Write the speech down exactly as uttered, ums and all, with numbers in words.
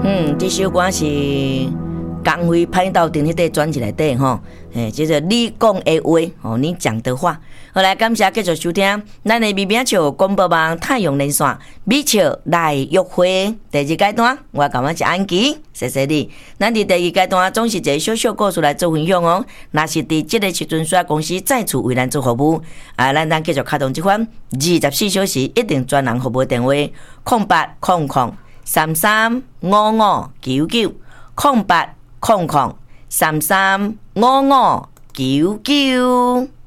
嗯，这首歌是江蕙拍到顶迄块专辑内底吼，诶，叫做你讲的话哦，你讲的话。好来，感谢继续收听咱的咪咪笑广播网太阳连线，咪笑来约会第二阶段，我感觉是安琪，谢谢你。咱伫第二阶段总是一个小小故事来做分享哦。若是伫即个时阵，需要公司再次为咱做服务，啊，咱咱继续开通这款二十四小时一定专人服务电话：空八空空三三五五九九空八空空三三五五九九。